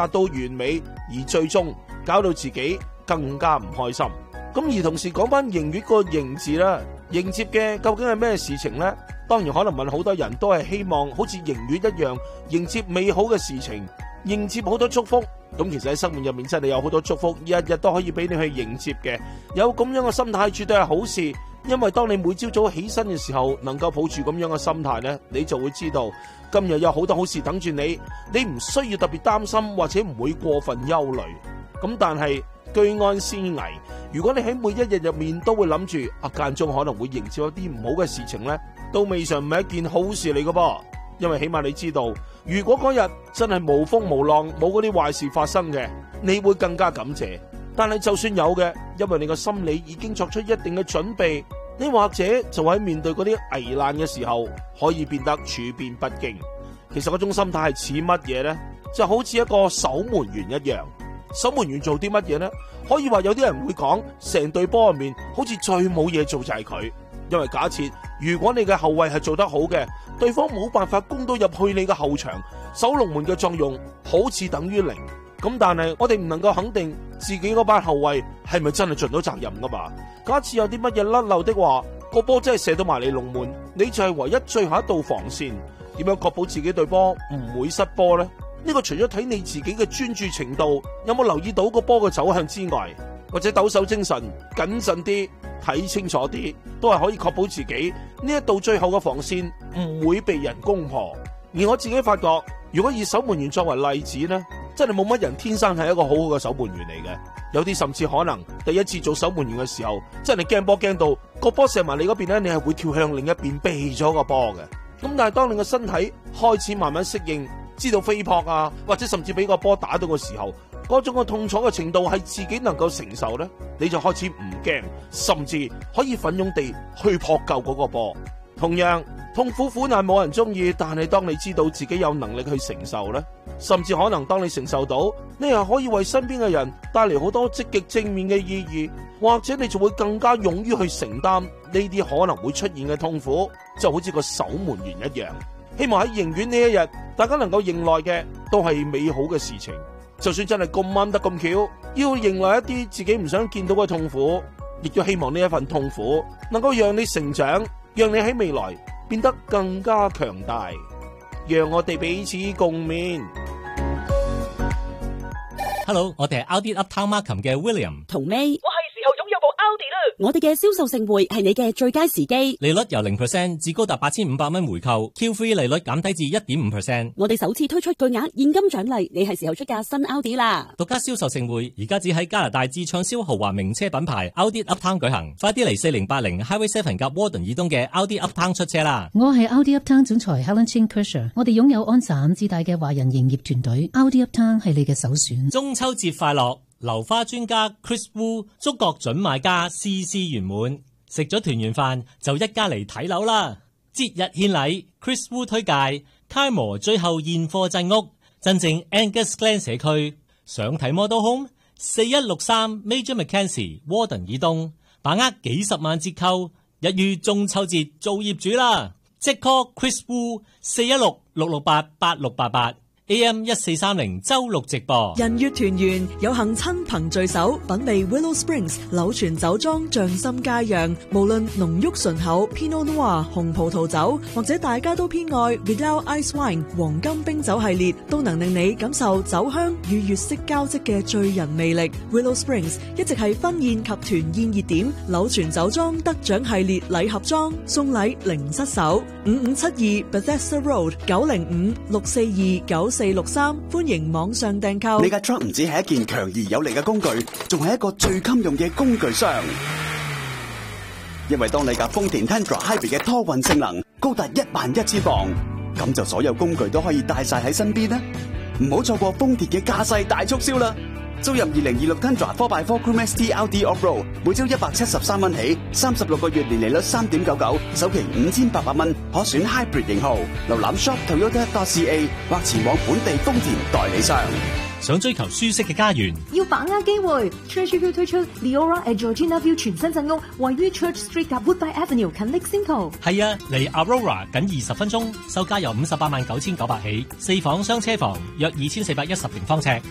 達到完美，而最終搞到自己更加唔開心。咁而同時講翻迎月個迎字啦，迎接嘅究竟係咩事情呢？當然可能問好多人都係希望好似迎月一樣迎接美好嘅事情，迎接好多祝福。咁其實喺生命入面真係有好多祝福，日日都可以俾你去迎接嘅。有咁樣嘅心態絕對係好事，因為當你每朝早起身嘅時候，能夠抱住咁樣嘅心態呢，你就會知道今日有好多好事等住你，你唔需要特別擔心或者唔會過分憂慮。咁但係居安思危，如果你喺每一日入面都會諗住間中可能會迎接一啲唔好嘅事情呢，都未嘗唔係一件好事嚟嘅噃。因為起碼你知道，如果嗰日真係無風無浪，冇嗰啲壞事發生嘅，你會更加感謝。但係就算有嘅，因為你個心理已經作出一定嘅準備，你或者就喺面對嗰啲危難嘅時候，可以變得處變不驚。其實嗰種心態係似乜嘢呢？就好似一個守門員一樣。守門員做啲乜嘢呢？可以話有啲人會講，成隊波入面好似最冇嘢做就係佢。因為假設如果你嘅後衛係做得好嘅，對方冇辦法攻到入去你嘅後場，守龍門嘅作用好似等於零。咁但係我哋唔能夠肯定自己嗰班後衛係咪真係盡到責任噶嘛？假設有啲乜嘢甩漏的話，個波真係射到埋你龍門，你就係唯一最後一道防線。點樣確保自己隊波唔會失波呢？呢個除咗睇你自己嘅專注程度，有冇留意到個波嘅走向之外，或者抖擻精神，謹慎啲，睇清楚啲，都係可以確保自己呢一道最後嘅防線唔會被人攻破。而我自己發覺，如果以守門員作為例子呢，真係冇乜人天生係一個好好嘅守門員嚟嘅。有啲甚至可能第一次做守門員嘅時候，真係驚波驚到個波射埋你嗰邊呢，你係會跳向另一邊避咗個波嘅。咁但係當你嘅身體開始慢慢適應，知道飛撲啊，或者甚至俾個波打到嘅時候，嗰種嘅痛楚嘅程度係自己能夠承受呢，你就開始唔驚，甚至可以奮勇地去撲救嗰個波。同樣痛苦苦難冇人中意，但係當你知道自己有能力去承受呢，甚至可能當你承受到，你係可以為身邊嘅人帶嚟好多積極正面嘅意義，或者你就會更加勇於去承擔呢啲可能會出現嘅痛苦，就好似個守門員一樣。希望喺迎月呢一日，大家能夠迎來嘅都係美好嘅事情。就算真係咁啱得咁巧，要迎來一啲自己唔想見到嘅痛苦，亦都希望呢一份痛苦能夠讓你成長，讓你喺未來變得更加強大，讓我哋彼此共勉。 Hello， 我哋係 Audi Uptown Markham 嘅 William 同 May。我哋嘅銷售盛會係你嘅最佳時機， 利率由 0% 至高達8500蚊回購 ，Q3 利率減低至 1.5%。 我哋首次推出巨額現金獎勵，你係時候出架新 Audi 啦！ 獨家銷售盛會而家只喺加拿大至暢銷豪華名車品牌 Audi Uptown 舉行，快啲嚟4080 Highway 7及 Warden 以東嘅 Audi Uptown 出車啦！ 我係 Audi Uptown 總裁 Helen Chin Kersher， 我哋擁有安省至大嘅華人營業團隊 ，Audi Uptown 係你嘅首選。 中秋節快樂！流花專家 Chris Wu 祝各準買家事事圓滿，食咗團圓飯就一家嚟睇樓啦！節日獻禮 Chris Wu 推介 Kaimor 最後現貨鎮屋，真正 Angus Glen 社區，想睇 Model Home 4163 Major Mackenzie Warden 以東，把握幾十萬折扣，一於中秋節做業主啦！即 call Chris Wu 416-668-8688。AM 1430周六直播， 人月團圓，有幸親朋聚首，品味 Willow Springs 柳泉酒莊匠心佳釀。無論濃郁醇厚 Pinot Noir 紅葡萄酒，或者大家都偏愛 Vidal Ice Wine 黃金冰酒系列，都能令你感受酒香與月色交織嘅醉人魅力。Willow Springs 一直係婚宴及團宴熱點，柳泉酒莊得獎系列禮盒裝，送禮零失手。5572 Bethesda Road 905-642-9463，歡迎網上訂購。 你架 truck 唔止係一件強而有力嘅工具，仲係一個最襟用嘅工具箱。因為當你架豐田 Tundra Hybrid 嘅拖運性能高達11000磅，咁就所有工具都可以帶晒喺身邊啦。唔好錯過豐田嘅駕駛大促銷啦！租入2026 Tundra 4x4 Crew Max TRD Off-Road， 每周173蚊起，36個月年利率 3.99%， 首期5800蚊，可選 Hybrid 型號。瀏覽 shop.toyota.ca 或前往本地豐田代理商。 想追求舒適嘅家園， 要把握機會。Church View 推出 Leora at Georgina View 全新鎮屋，位於 Church Street 及 Woodbine Avenue 近 Lake Simcoe。 係啊，嚟 Aurora 僅20分鐘，售價由589900起，4房雙車房，約2410平方尺，